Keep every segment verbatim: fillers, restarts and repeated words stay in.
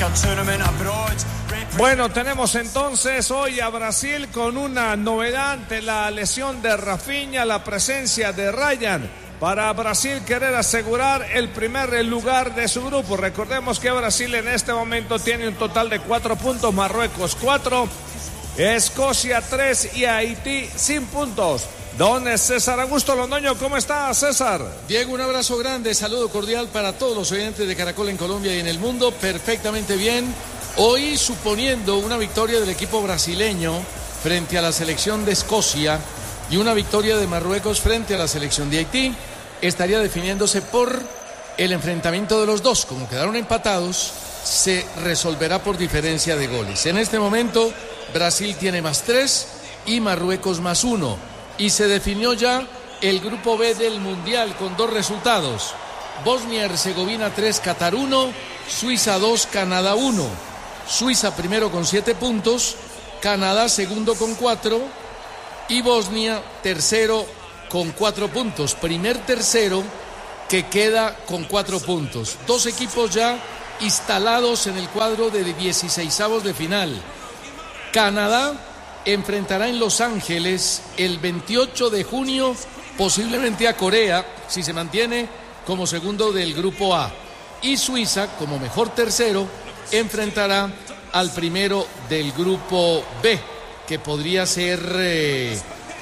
Bueno, tenemos entonces hoy a Brasil con una novedad ante la lesión de Rafinha, la presencia de Ryan. Para Brasil querer asegurar el primer lugar de su grupo. Recordemos que Brasil en este momento tiene un total de cuatro puntos, Marruecos cuatro, Escocia tres y Haití sin puntos. Don César Augusto Londoño, ¿cómo está, César? Diego, un abrazo grande, saludo cordial para todos los oyentes de Caracol en Colombia y en el mundo. Perfectamente bien. Hoy, suponiendo una victoria del equipo brasileño frente a la selección de Escocia y una victoria de Marruecos frente a la selección de Haití, estaría definiéndose por el enfrentamiento de los dos. Como quedaron empatados, se resolverá por diferencia de goles. En este momento, Brasil tiene más tres y Marruecos más uno. Y se definió ya el grupo B del Mundial con dos resultados. Bosnia-Herzegovina tres, Qatar uno, Suiza dos, Canadá uno. Suiza primero con siete puntos, Canadá segundo con cuatro y Bosnia tercero con cuatro puntos. Primer tercero que queda con cuatro puntos. Dos equipos ya instalados en el cuadro de dieciseisavos de final. Canadá enfrentará en Los Ángeles el veintiocho de junio posiblemente a Corea, si se mantiene como segundo del grupo A. Y Suiza, como mejor tercero, enfrentará al primero del grupo B, que podría ser... Eh...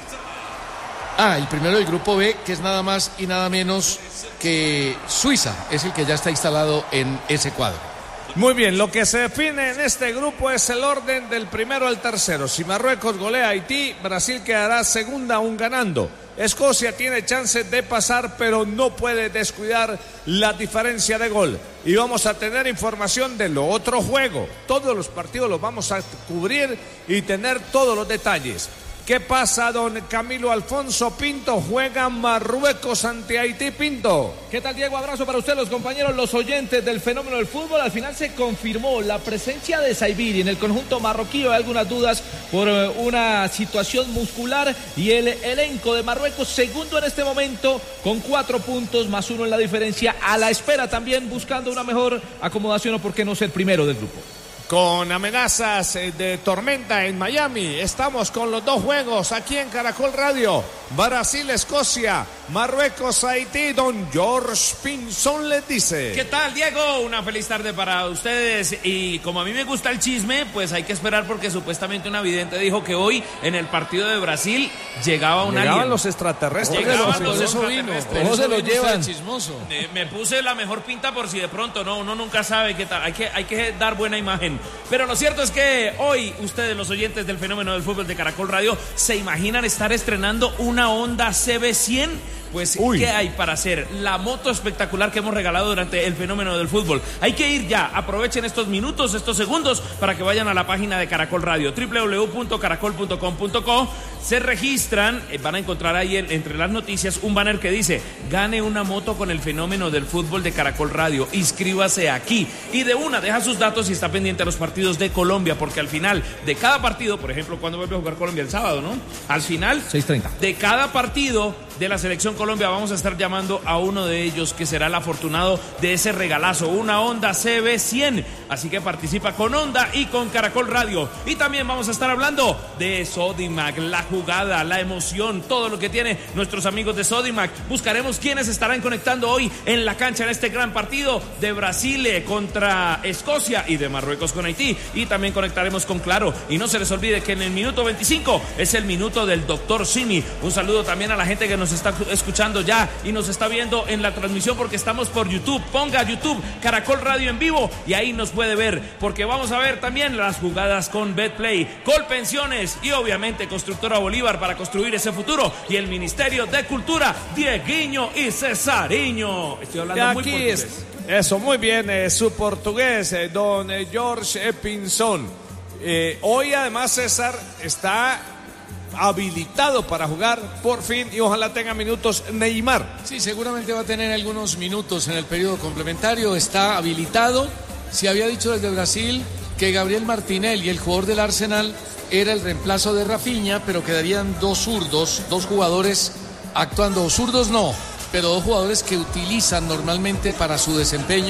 Ah, el primero del grupo B, que es nada más y nada menos que Suiza, es el que ya está instalado en ese cuadro. Muy bien, lo que se define en este grupo es el orden del primero al tercero. Si Marruecos golea a Haití, Brasil quedará segunda aún ganando. Escocia tiene chances de pasar, pero no puede descuidar la diferencia de gol. Y vamos a tener información de lo otro juego. Todos los partidos los vamos a cubrir y tener todos los detalles. ¿Qué pasa, don Camilo Alfonso Pinto? Juega Marruecos ante Haití, Pinto. ¿Qué tal, Diego? Abrazo para usted, los compañeros, los oyentes del fenómeno del fútbol. Al final se confirmó la presencia de Saibiri en el conjunto marroquí. Hay algunas dudas por una situación muscular. Y el elenco de Marruecos, segundo en este momento, con cuatro puntos, más uno en la diferencia. A la espera también, buscando una mejor acomodación, o por qué no ser primero del grupo. Con amenazas de tormenta en Miami, estamos con los dos juegos aquí en Caracol Radio. Brasil-Escocia, Marruecos-Haití. Don George Pinzón les dice: ¿qué tal, Diego? Una feliz tarde para ustedes. Y como a mí me gusta el chisme, pues hay que esperar, porque supuestamente una vidente dijo que hoy en el partido de Brasil llegaba un Llegaban alien. los extraterrestres. Llegaban los los extraterrestres. ¿Cómo se lo llevan? Chismoso. Eh, me puse la mejor pinta por si de pronto, no, uno nunca sabe qué tal. Hay que, hay que dar buena imagen. Pero lo cierto es que hoy ustedes, los oyentes del fenómeno del fútbol de Caracol Radio, ¿se imaginan estar estrenando una Honda C B cien? Pues, Uy. ¿qué hay para hacer? La moto espectacular que hemos regalado durante el fenómeno del fútbol. Hay que ir ya, aprovechen estos minutos, estos segundos, para que vayan a la página de Caracol Radio, doble u doble u doble u punto caracol punto com punto co. Se registran, eh, van a encontrar ahí en, entre las noticias un banner que dice: gane una moto con el fenómeno del fútbol de Caracol Radio, inscríbase aquí. Y de una, deja sus datos y está pendiente a los partidos de Colombia, porque al final de cada partido, por ejemplo, cuando vuelve a jugar Colombia el sábado, ¿no? Al final seis treinta de cada partido de la selección Colombia vamos a estar llamando a uno de ellos, que será el afortunado de ese regalazo, una Honda C B cien. Así que participa con Honda y con Caracol Radio. Y también vamos a estar hablando de Sodimac, la jugada, la emoción, todo lo que tiene nuestros amigos de Sodimac. Buscaremos quiénes estarán conectando hoy en la cancha en este gran partido de Brasil contra Escocia y de Marruecos con Haití. Y también conectaremos con Claro. Y no se les olvide que en el minuto veinticinco es el minuto del doctor Simi. Un saludo también a la gente que nos está escuchando ya y nos está viendo en la transmisión, porque estamos por YouTube. Ponga YouTube Caracol Radio en vivo y ahí nos puede ver, porque vamos a ver también las jugadas con Betplay, Colpensiones y obviamente Constructora Bolívar para construir ese futuro, y el Ministerio de Cultura, Dieguiño y Cesariño. Estoy hablando aquí muy portugués. Es, eso, muy bien, eh, su portugués, eh, don eh, George Pinzón. Eh, hoy además César está habilitado para jugar por fin, y ojalá tenga minutos Neymar. Sí, seguramente va a tener algunos minutos en el periodo complementario. Está habilitado. Se había dicho desde Brasil que Gabriel Martinelli, el jugador del Arsenal, era el reemplazo de Rafinha, pero quedarían dos zurdos, dos jugadores actuando, zurdos no, pero dos jugadores que utilizan normalmente para su desempeño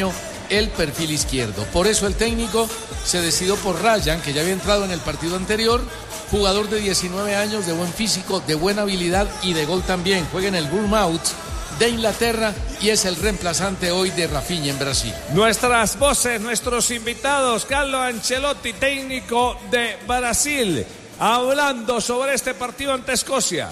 el perfil izquierdo. Por eso el técnico se decidió por Ryan, que ya había entrado en el partido anterior, jugador de diecinueve años, de buen físico, de buena habilidad y de gol también. Juega en el Bournemouth de Inglaterra y es el reemplazante hoy de Rafinha en Brasil. Nuestras voces, nuestros invitados, Carlo Ancelotti, técnico de Brasil, hablando sobre este partido ante Escocia.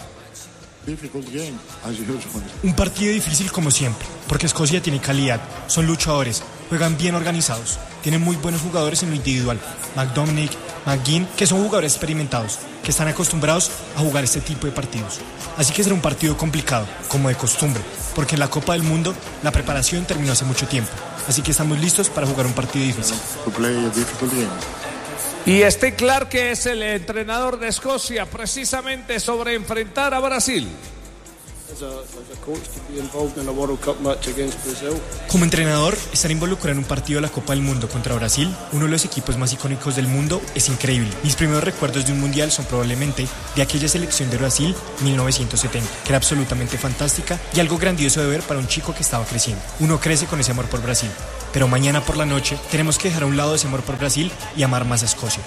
Un partido difícil como siempre, porque Escocia tiene calidad, son luchadores, juegan bien organizados, tienen muy buenos jugadores en lo individual, McDominic, McGinn, que son jugadores experimentados, que están acostumbrados a jugar este tipo de partidos. Así que será un partido complicado, como de costumbre, porque en la Copa del Mundo la preparación terminó hace mucho tiempo, así que estamos listos para jugar un partido difícil. Y Steve Clarke, que es el entrenador de Escocia, precisamente sobre enfrentar a Brasil. Como entrenador, estar involucrado en un partido de la Copa del Mundo contra Brasil, uno de los equipos más icónicos del mundo, es increíble. Mis primeros recuerdos de un mundial son probablemente de aquella selección de Brasil mil novecientos setenta, que era absolutamente fantástica y algo grandioso de ver para un chico que estaba creciendo. Uno crece con ese amor por Brasil, pero mañana por la noche tenemos que dejar a un lado ese amor por Brasil y amar más a Escocia.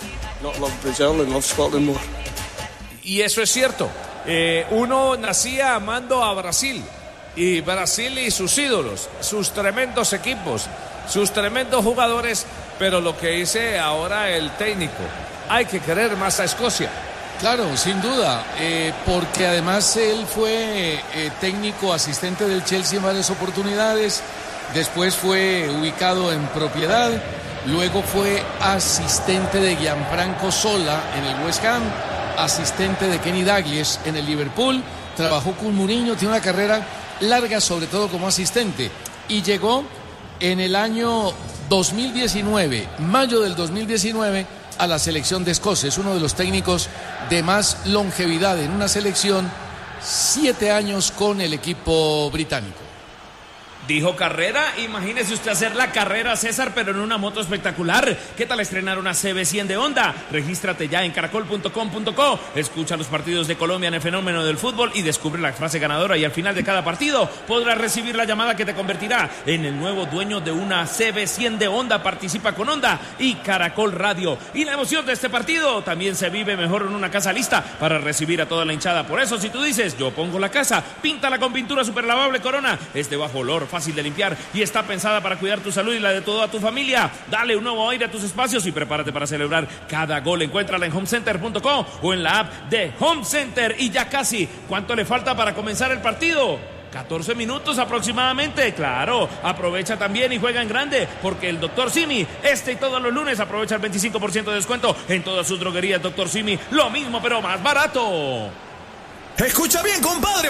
Y eso es cierto. Eh, uno nacía amando a Brasil, y Brasil y sus ídolos, sus tremendos equipos, sus tremendos jugadores, pero lo que dice ahora el técnico, hay que querer más a Escocia. Claro, sin duda, eh, porque además él fue eh, técnico asistente del Chelsea en varias oportunidades, después fue ubicado en propiedad, luego fue asistente de Gianfranco Sola en el West Ham, asistente de Kenny Dalglish en el Liverpool, trabajó con Mourinho, tiene una carrera larga sobre todo como asistente y llegó en el año dos mil diecinueve, mayo del dos mil diecinueve, a la selección de Escocia. Es uno de los técnicos de más longevidad en una selección, siete años con el equipo británico. Dijo carrera, imagínese usted hacer la carrera, César, pero en una moto espectacular. ¿Qué tal estrenar una C B cien de Honda? Regístrate ya en caracol punto com punto co. Escucha los partidos de Colombia en el fenómeno del fútbol y descubre la frase ganadora, y al final de cada partido podrás recibir la llamada que te convertirá en el nuevo dueño de una C B cien de Honda. Participa con Honda y Caracol Radio. Y la emoción de este partido también se vive mejor en una casa lista para recibir a toda la hinchada. Por eso, si tú dices, yo pongo la casa, píntala con pintura super lavable Corona. Es de bajo olor, fácil de limpiar y está pensada para cuidar tu salud y la de toda tu familia. Dale un nuevo aire a tus espacios y prepárate para celebrar cada gol. Encuéntrala en home center punto co o en la app de Home Center. Y ya casi, ¿cuánto le falta para comenzar el partido? catorce minutos aproximadamente. Claro, aprovecha también y juega en grande, porque el doctor Simi, este y todos los lunes, aprovecha el veinticinco por ciento de descuento en todas sus droguerías. doctor Simi, lo mismo pero más barato. Escucha bien, compadre.